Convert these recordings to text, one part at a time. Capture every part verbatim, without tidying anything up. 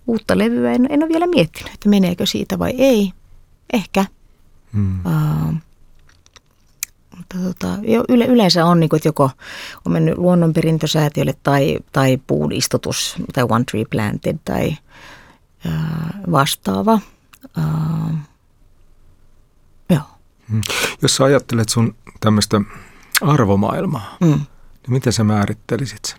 uutta levyä en, en ole vielä miettinyt, että meneekö siitä vai ei. Ehkä. Hmm. Uh, mutta tota, yle, yleensä on, niin kuin, että joko on mennyt luonnonperintösäätiölle tai, tai puun istutus tai One Tree Planted tai uh, vastaava. Uh, joo. Hmm. Jos sä ajattelet sun tämmöistä arvomaailmaa, hmm. niin miten sä määrittelisit sen?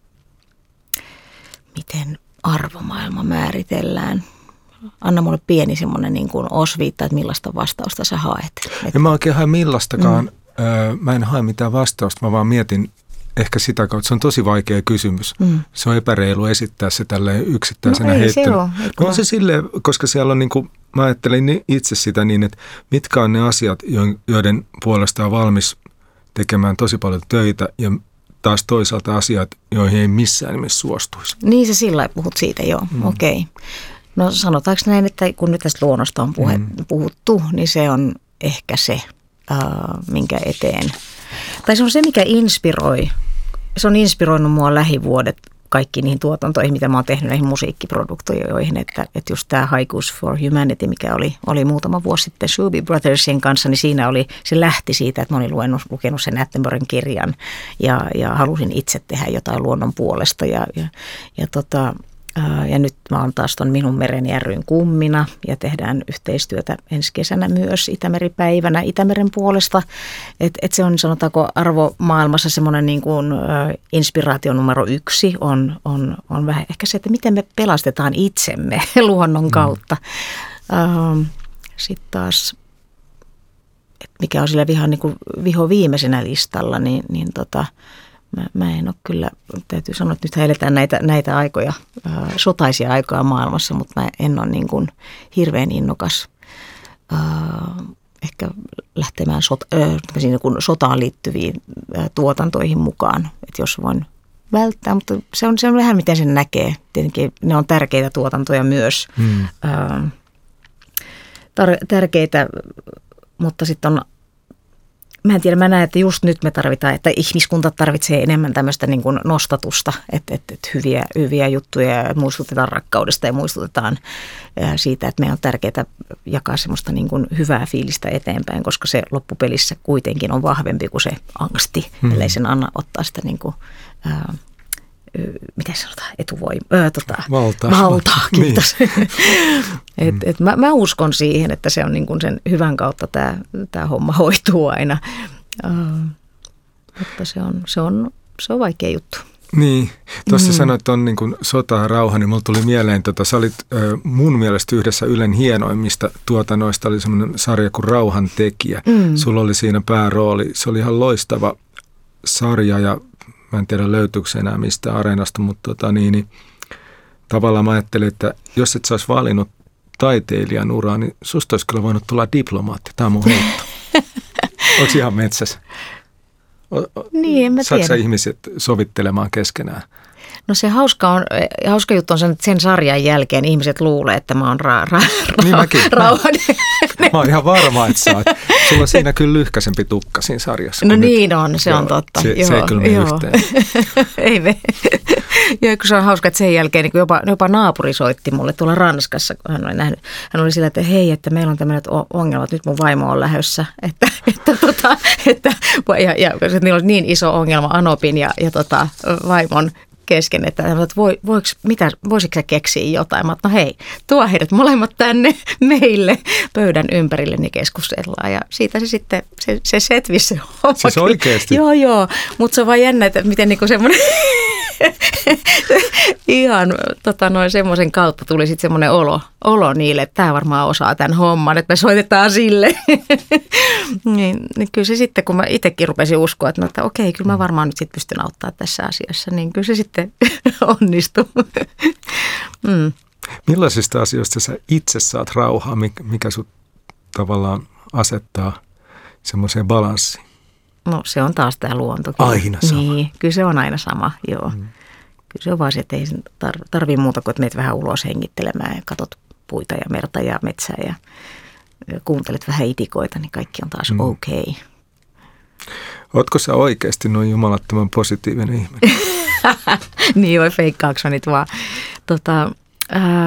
Miten arvomaailma määritellään? Anna mulle pieni semmoinen niin kuin osviitta, että millaista vastausta sä haet. En mä oikein hae millaistakaan. Mm. Öö, mä en hae mitään vastausta, mä vaan mietin ehkä sitä kautta. Se on tosi vaikea kysymys. Mm. Se on epäreilu esittää se tälleen yksittäisenä no heittönä. Se on, no on se silleen, koska siellä on niin kuin, mä ajattelin itse sitä niin, että mitkä on ne asiat, joiden puolesta on valmis tekemään tosi paljon töitä ja taas toisaalta asiat, joihin ei missään nimessä suostuisi. Niin sä sillä lailla puhut siitä, joo. Mm. Okei. Okay. No sanotaanko näin, että kun nyt tästä luonnosta on puhe, mm. puhuttu, niin se on ehkä se, äh, minkä eteen. Tai se on se, mikä inspiroi. Se on inspiroinut mua lähivuodet kaikki niihin tuotantoihin, mitä mä oon tehnyt näihin musiikkiproduktoihin. Että, että just tämä Haikus for Humanity, mikä oli, oli muutama vuosi sitten Shooby Brothersien kanssa, niin siinä oli, se lähti siitä, että mä olin luenut, lukenut sen Attenboroughn kirjan ja, ja halusin itse tehdä jotain luonnon puolesta ja, ja, ja tota... Ja nyt mä oon taas ton Minun mereni ry:n kummina ja tehdään yhteistyötä ensi kesänä myös Itämeripäivänä Itämeren puolesta. Että et se on sanotaanko arvomaailmassa semmoinen niin kuin ä, inspiraatio numero yksi on, on, on vähän ehkä se, että miten me pelastetaan itsemme luonnon kautta. Mm. Sitten taas, että mikä on sillä vihan, niin kuin viho viimeisenä listalla, niin, niin tota... Mä, mä en ole kyllä, täytyy sanoa, että nyt eletään näitä, näitä aikoja, ää, sotaisia aikoja maailmassa, mutta mä en ole niin kuin hirveän innokas ää, ehkä lähtemään sot, ää, siinä kun sotaan liittyviin ää, tuotantoihin mukaan, että jos voin välttää, mutta se on, se on vähän miten sen näkee. Tietenkin ne on tärkeitä tuotantoja myös, hmm. ää, tar- tärkeitä, mutta sitten on mä en tiedä, mä näen, että just nyt me tarvitaan, että ihmiskunta tarvitsee enemmän tämmöistä niin kuin nostatusta, että, että, että hyviä, hyviä juttuja ja muistutetaan rakkaudesta ja muistutetaan siitä, että meidän on tärkeää jakaa semmoista niin kuin hyvää fiilistä eteenpäin, koska se loppupelissä kuitenkin on vahvempi kuin se angsti, hmm. ellei sen anna ottaa sitä niin kuin, ää, miten sanotaan, etuvoima, öö, tota, valtaa. valtaa, kiitos. Niin. et, Mm. et mä, mä uskon siihen, että se on niin kuin sen hyvän kautta tämä, tämä homma hoituu aina, uh, mutta se on, se, on, se on vaikea juttu. Niin, tuossa Mm. sanoit, että on niin kuin sota ja rauha, niin mulla tuli mieleen, tota, sä olit ö, mun mielestä yhdessä Ylen hienoimmista tuotannoista, oli semmoinen sarja kuin Rauhan tekijä. Mm. Sulla oli siinä päärooli, se oli ihan loistava sarja ja mä en tiedä löytyykö se enää mistä areenasta, mutta tota, niin, niin, tavallaan mä ajattelin, että jos et sä olisi valinnut taiteilijan uraa, niin susta olisi kyllä voinut tulla diplomaatti. Tämä on mun heitto. Onko ihan metsässä? Niin, en mä Saatko tiedä. sä ihmiset sovittelemaan keskenään? No se hauska, on, hauska juttu on sen, että sen sarjan jälkeen ihmiset luulee, että mä oon ra, ra, ra, niin mäkin. rauhan. Mä oon ihan varma, että sä oot. Sulla on siinä kyllä lyhkäsempi tukka siinä sarjassa. No nyt. niin on, se Joo, on totta. Se, joo, se ei kyllä mene joo. yhteen. Ei me. Joo, kun se on hauska, että sen jälkeen niin jopa, jopa naapuri soitti mulle tuolla Ranskassa, kun hän oli nähnyt. Hän oli sillä, että hei, että meillä on tämmöiset ongelmat, nyt mun vaimo on lähdössä. Että, että, tota, että, ja, ja että niillä oli niin iso ongelma Anopin ja, ja tota, vaimon kesken, että voi, voiko, mitä, voisitko sä keksiä jotain? Mä no hei, tuo heidät molemmat tänne meille pöydän ympärille, niin keskustellaan. Ja siitä se sitten, se, se setvisi se homma. Siis oikeasti? Joo, joo. Mutta se on vaan jännä, että miten niinku semmoinen ihan tota, noin semmoisen kautta tuli sitten semmoinen olo, olo niille, että tämä varmaan osaa tämän homman, että me soitetaan sille. niin, niin kyllä se sitten, kun mä itsekin rupesin uskoa, että, no, että okei, kyllä mä varmaan nyt sitten pystyn auttaa tässä asiassa, niin kyllä se sitten onnistui. mm. Millaisista asioista sä itse saat rauhaa, mikä sut tavallaan asettaa semmoiseen balanssiin? No se on taas tämä luonto. Aina sama. Niin, kyllä se on aina sama, joo. Mm. Kyllä se on vaan se, että ei tar- tarvitse muuta kuin, että meet vähän ulos hengittelemään ja katot puita ja merta ja metsää ja kuuntelet vähän itikoita, niin kaikki on taas mm. okei. Okay. Ootko sä oikeasti noin jumalattoman positiivinen ihminen? Niin voi, feikkaaks mä nyt vaan. Tota, ää,